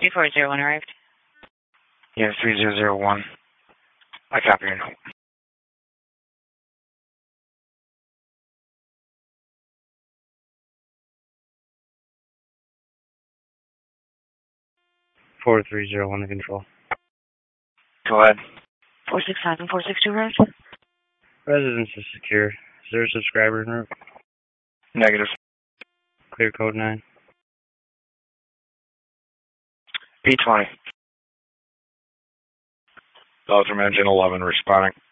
3401 arrived. Yeah, 3001. I copy your note. (4301) to control. Go ahead. 465 and 462 arrived. Residence is secure. Is there a subscriber en route? Negative. Clear code 9. P20. Belgium Engine 11 responding.